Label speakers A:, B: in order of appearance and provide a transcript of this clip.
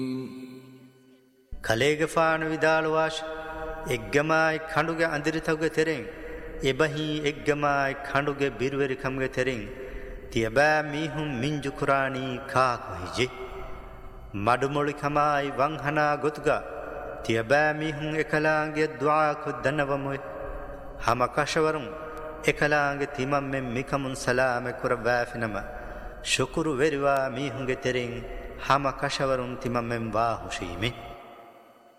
A: කලේගෆාන විදාලවාශ එක්ගමයි කණුගේ අඳිරිතවගේ තෙරෙන් එබහි එක්ගමයි කණුගේ බිරුවරිකම්ගේ තෙරෙන් තියබෑ මීහුම් මින්ජුකුරාණී කාකොහිජෙ මඩුමොලිකමයි වංහනා ගොතුගා තියබෑ මීහුම් එකලාගේ ද්වාකු දන්නවමුයි හම කශවරුන් එකලාගේ තිමම්මෙන් මිකමුන් සලාම කුර වෑෆිනම ශුකුරු වෙරිවා මීහුන්ගේ තෙරෙන් හම කශවරුන් තිමම්මෙන් වාහුෂීමේ